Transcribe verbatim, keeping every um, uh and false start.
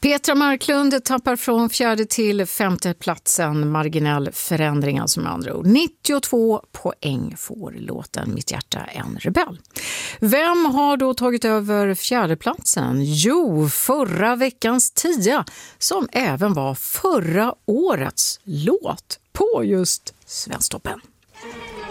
Petra Marklund tappar från fjärde till femte platsen. Marginell förändring alltså med andra ord. nittiotvå poäng får låten Mitt hjärta en rebell. Vem har då tagit över fjärde platsen? Jo, förra veckans tia som även var förra årets låt på just Svensktoppen.